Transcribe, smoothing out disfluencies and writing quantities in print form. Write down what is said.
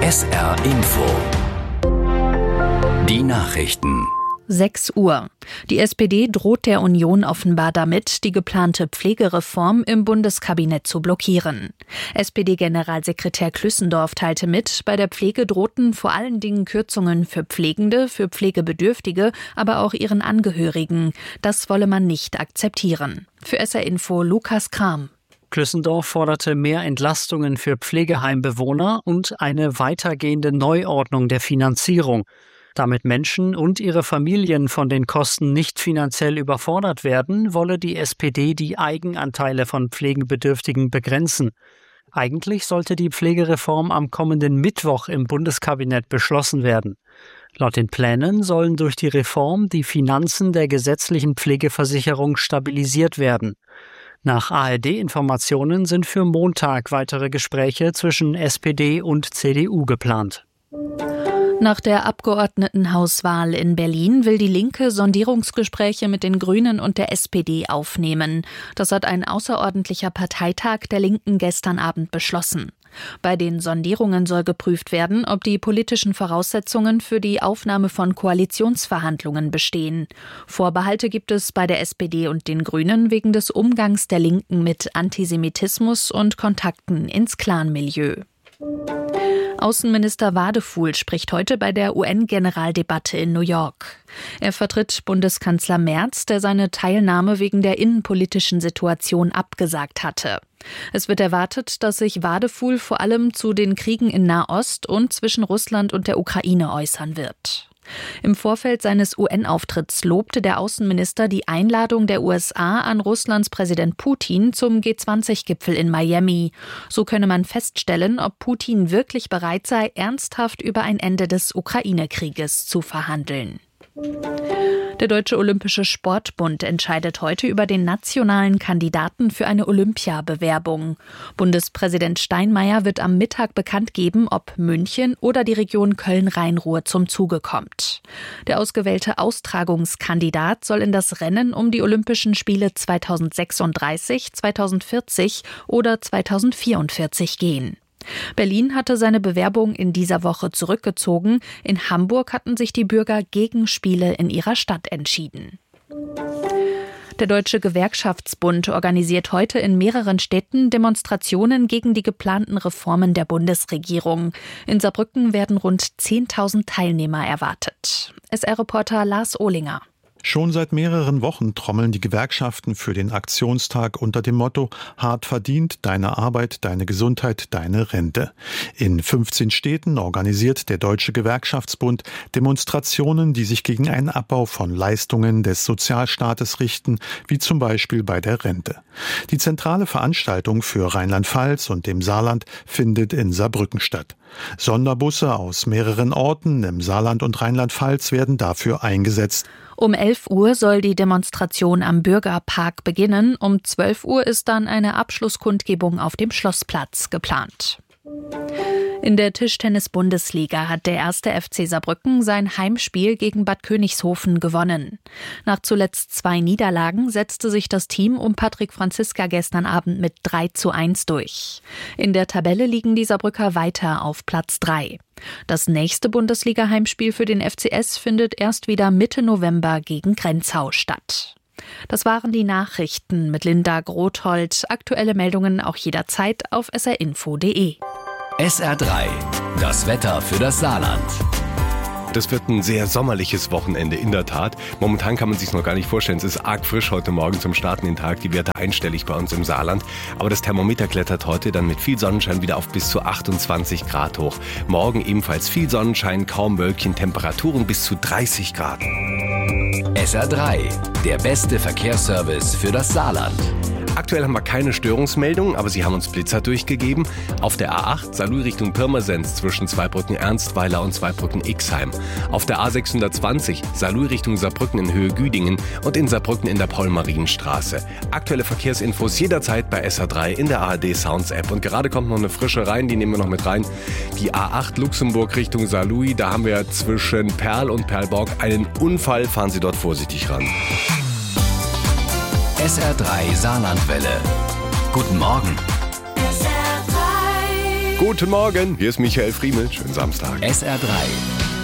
SR Info. Die Nachrichten. 6 Uhr. Die SPD droht der Union offenbar damit, die geplante Pflegereform im Bundeskabinett zu blockieren. SPD-Generalsekretär Klüssendorf teilte mit, bei der Pflege drohten vor allen Dingen Kürzungen für Pflegende, für Pflegebedürftige, aber auch ihren Angehörigen. Das wolle man nicht akzeptieren. Für SR Info Lukas Kram. Klüssendorf forderte mehr Entlastungen für Pflegeheimbewohner und eine weitergehende Neuordnung der Finanzierung. Damit Menschen und ihre Familien von den Kosten nicht finanziell überfordert werden, wolle die SPD die Eigenanteile von Pflegebedürftigen begrenzen. Eigentlich sollte die Pflegereform am kommenden Mittwoch im Bundeskabinett beschlossen werden. Laut den Plänen sollen durch die Reform die Finanzen der gesetzlichen Pflegeversicherung stabilisiert werden. Nach ARD-Informationen sind für Montag weitere Gespräche zwischen SPD und CDU geplant. Nach der Abgeordnetenhauswahl in Berlin will die Linke Sondierungsgespräche mit den Grünen und der SPD aufnehmen. Das hat ein außerordentlicher Parteitag der Linken gestern Abend beschlossen. Bei den Sondierungen soll geprüft werden, ob die politischen Voraussetzungen für die Aufnahme von Koalitionsverhandlungen bestehen. Vorbehalte gibt es bei der SPD und den Grünen wegen des Umgangs der Linken mit Antisemitismus und Kontakten ins Clanmilieu. Außenminister Wadefuhl spricht heute bei der UN-Generaldebatte in New York. Er vertritt Bundeskanzler Merz, der seine Teilnahme wegen der innenpolitischen Situation abgesagt hatte. Es wird erwartet, dass sich Wadefuhl vor allem zu den Kriegen in Nahost und zwischen Russland und der Ukraine äußern wird. Im Vorfeld seines UN-Auftritts lobte der Außenminister die Einladung der USA an Russlands Präsident Putin zum G20-Gipfel in Miami. So könne man feststellen, ob Putin wirklich bereit sei, ernsthaft über ein Ende des Ukraine-Krieges zu verhandeln. Der Deutsche Olympische Sportbund entscheidet heute über den nationalen Kandidaten für eine Olympiabewerbung. Bundespräsident Steinmeier wird am Mittag bekannt geben, ob München oder die Region Köln-Rhein-Ruhr zum Zuge kommt. Der ausgewählte Austragungskandidat soll in das Rennen um die Olympischen Spiele 2036, 2040 oder 2044 gehen. Berlin hatte seine Bewerbung in dieser Woche zurückgezogen. In Hamburg hatten sich die Bürger gegen Spiele in ihrer Stadt entschieden. Der Deutsche Gewerkschaftsbund organisiert heute in mehreren Städten Demonstrationen gegen die geplanten Reformen der Bundesregierung. In Saarbrücken werden rund 10.000 Teilnehmer erwartet. SR-Reporter Lars Ohlinger. Schon seit mehreren Wochen trommeln die Gewerkschaften für den Aktionstag unter dem Motto „Hart verdient, deine Arbeit, deine Gesundheit, deine Rente“. In 15 Städten organisiert der Deutsche Gewerkschaftsbund Demonstrationen, die sich gegen einen Abbau von Leistungen des Sozialstaates richten, wie zum Beispiel bei der Rente. Die zentrale Veranstaltung für Rheinland-Pfalz und dem Saarland findet in Saarbrücken statt. Sonderbusse aus mehreren Orten im Saarland und Rheinland-Pfalz werden dafür eingesetzt. Um 11 Uhr soll die Demonstration am Bürgerpark beginnen. Um 12 Uhr ist dann eine Abschlusskundgebung auf dem Schlossplatz geplant. In der Tischtennis-Bundesliga hat der 1. FC Saarbrücken sein Heimspiel gegen Bad Königshofen gewonnen. Nach zuletzt 2 Niederlagen setzte sich das Team um Patrick Franziska gestern Abend mit 3:1 durch. In der Tabelle liegen die Saarbrücker weiter auf Platz 3. Das nächste Bundesliga-Heimspiel für den FCS findet erst wieder Mitte November gegen Grenzau statt. Das waren die Nachrichten mit Linda Grothold. Aktuelle Meldungen auch jederzeit auf srinfo.de. SR3, das Wetter für das Saarland. Das wird ein sehr sommerliches Wochenende, in der Tat. Momentan kann man sich noch gar nicht vorstellen. Es ist arg frisch heute Morgen zum Starten den Tag. Die Werte einstellig bei uns im Saarland. Aber das Thermometer klettert heute dann mit viel Sonnenschein wieder auf bis zu 28 Grad hoch. Morgen ebenfalls viel Sonnenschein, kaum Wölkchen, Temperaturen bis zu 30 Grad. SR3, der beste Verkehrsservice für das Saarland. Aktuell haben wir keine Störungsmeldungen, aber Sie haben uns Blitzer durchgegeben. Auf der A8 Saarlouis Richtung Pirmasens zwischen Zweibrücken Ernstweiler und Zweibrücken Ixheim. Auf der A620 Saarlouis Richtung Saarbrücken in Höhe Güdingen und in Saarbrücken in der Paul-Marienstraße. Aktuelle Verkehrsinfos jederzeit bei SR3 in der ARD Sounds App. Und gerade kommt noch eine frische rein, die nehmen wir noch mit rein. Die A8 Luxemburg Richtung Saarlouis, da haben wir zwischen Perl und Perlborg einen Unfall. Fahren Sie dort vorsichtig ran. SR3 Saarlandwelle. Guten Morgen. SR3 Guten Morgen, hier ist Michael Friemel. Schönen Samstag. SR3.